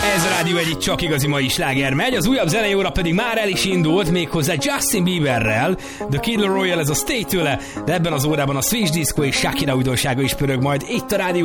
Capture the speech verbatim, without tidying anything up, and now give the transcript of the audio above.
Ez a rádió egyik csak igazi mai sláger megy, az újabb zenei óra pedig már el is indult, méghozzá Justin Bieberrel. The Kid Laroi, ez a Stay tőle, de ebben az órában a Switch Disco és Shakira újdonsága is pörög majd itt a rádió